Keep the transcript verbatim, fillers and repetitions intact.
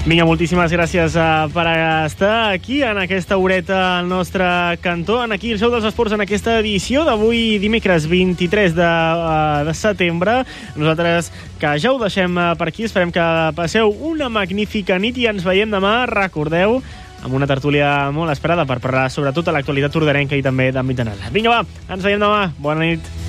Vinga, moltíssimes gràcies uh, per estar aquí en aquesta horeta al nostre cantó, en aquí el Show dels Esports, en aquesta edició d'avui dimecres vint-i-tres de, uh, de setembre. Nosaltres que ja ho deixem uh, per aquí, esperem que passeu una magnífica nit i ens veiem demà, recordeu, amb una tertúlia molt esperada per parlar sobretot de l'actualitat tordarenca i també d'àmbit anal. Vinga, va, ens veiem demà. Bona nit.